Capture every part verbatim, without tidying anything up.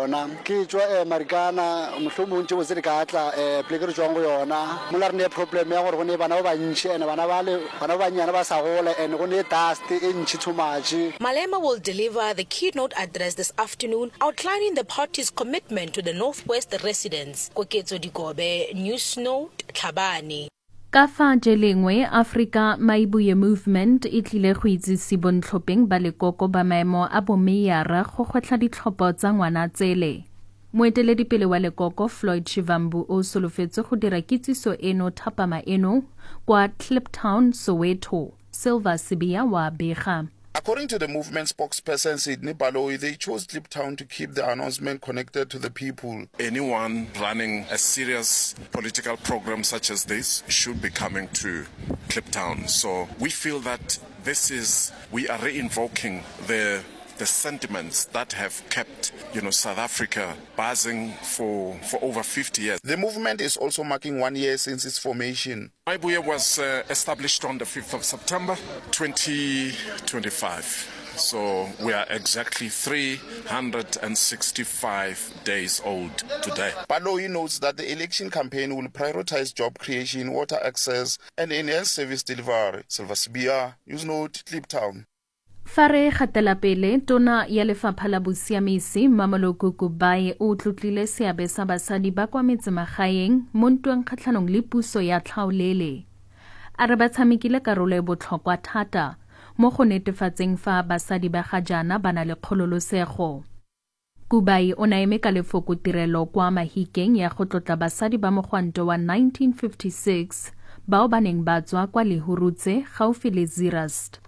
yona ke tswa Americana mohlomong tse botse ka atla eh pleke re tswang go yona mola re ne problem ya gore go ne bana ba bantši ene bana ba le bana ba nyana ba sa gola ene go ne dust e ntši too much. Malema will deliver the keynote address this afternoon outlining the party's commitment to the Northwest residents. Koketso Dikobe, Newsnote, Tlhabane. Ka fa jelengwe Africa Maibuye Movement e tlile go itsisi bontlhopheng ba lekoko ba maemo a bomeyara go gotla ditlhopho tsa ngwana tsele. Moeteledipele wa lekoko Floyd Shivambu o solofetse go dira kitsiso eno thapama eno kwa Kliptown, Soweto. Silva Sibia wa bega. According to the movement spokesperson Sydney Baloyi, they chose Kliptown to keep the announcement connected to the people. Anyone running a serious political program such as this should be coming to Kliptown. So we feel that this is, we are reinvoking the the sentiments that have kept, you know, South Africa buzzing for, for over fifty years. The movement is also marking one year since its formation. Maibuye was uh, established on the fifth of September twenty twenty-five. So we are exactly three hundred sixty-five days old today. Baloyi notes that the election campaign will prioritize job creation, water access, and enhanced service delivery. Silva Sibia, Newsnote, Kliptown. Fare gatela pele tona ya lefapha la bosiamisi Mameloko Kubayi o tlotlile seabe sa basadi ba kwa metsemagaeng mo ntweng kgatlhanong le puso ya tlhaolele. A re ba tshamekile karolo e botlhokwa thata mo go netefatseng fa basadi ba ga jana ba na le kgololosego. Kubayi o naeme ka lefoko tirelo kwa Mahikeng ya go tlotla basadi ba mogwanto wa nineteen fifty-six bao ba neng ba tswa kwa Lehurutse gaufi le Zeerust.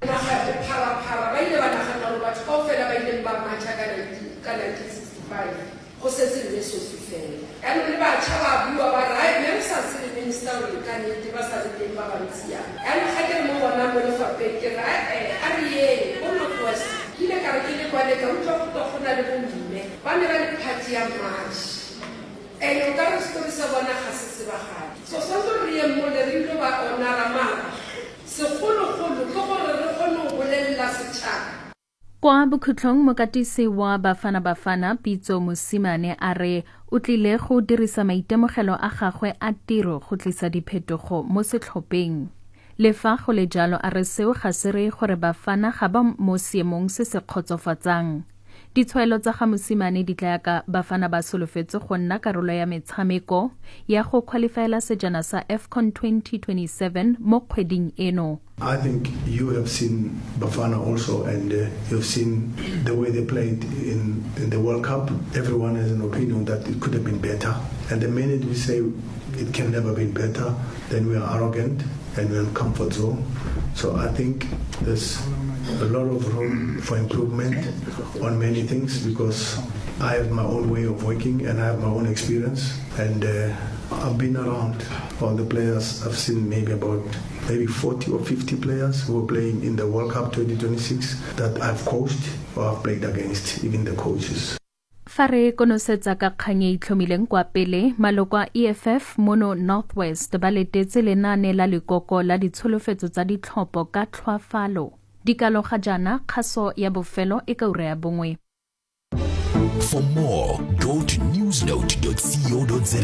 So something real more than you know on Narama. So follow, follow, follow, follow, follow, Kwa bokhutlong mokatisi wa Bafana Bafana Pitso Mosimane a re o tlile go dirisa maitemogelo a gagwe a tiro go tlisa diphetogo mo setlhopheng. Le fa go le jalo a re seo ga se re gore Bafana ga ba mo seemong se se kgotsofatsang. Ditshwaelo tsa ga Mosimane di tla ka Bafana ba solofetse go nna karolo ya metshameko ya go qualifyela sejana sa AFCON twenty twenty-seven mo kgweding eno. I think you have seen Bafana also, and uh, you've seen the way they played in, in the World Cup. Everyone has an opinion that it could have been better. And the minute we say it can never be better, then we are arrogant and we're in comfort zone. So I think there's a lot of room for improvement on many things, because I have my own way of working and I have my own experience, and uh, I've been around all the players. I've seen maybe about maybe forty or fifty players who are playing in the World Cup twenty twenty-six that I've coached or I've played against, even the coaches. Fare konosetsa ka kgang e itlhomileng kwa pele maloko a E F F mono Northwest ba letetse lenane la lekoko la ditsholofetso tsa ditlhopho ka tlhoafalo. Dikalo ga jana kgaso ya bofelo e ka ura ya bongwe. For more, go to newsnote dot co dot za.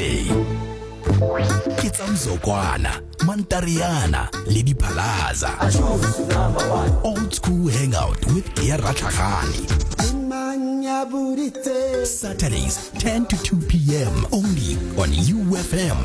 Kitsamzokwana, Mantariana, Lady Palaza. Old school hangout with Kia Ratchakani. Saturdays, ten to two p.m. only on U F M